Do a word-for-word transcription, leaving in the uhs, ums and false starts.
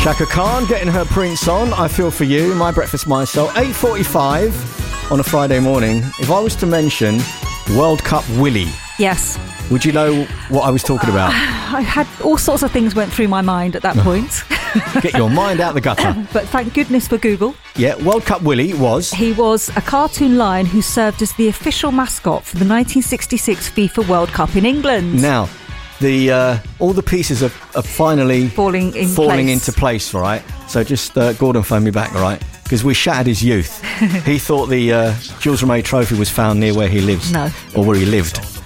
Chaka Khan getting her Prince on. I Feel For You, My Breakfast, My Soul. eight forty-five on a Friday morning. If I was to mention World Cup Willie, yes, would you know what I was talking about? I had all sorts of things went through my mind at that point. Get your mind out the gutter. But thank goodness for Google. Yeah, World Cup Willie was... He was a cartoon lion who served as the official mascot for the nineteen sixty-six FIFA World Cup in England. Now, the uh, all the pieces are, are finally falling in falling place. into place, all right? So just, uh, Gordon, phone me back, all right? Because we shattered his youth. He thought the uh, Jules Rimet Trophy was found near where he lives. No. Or where he lived.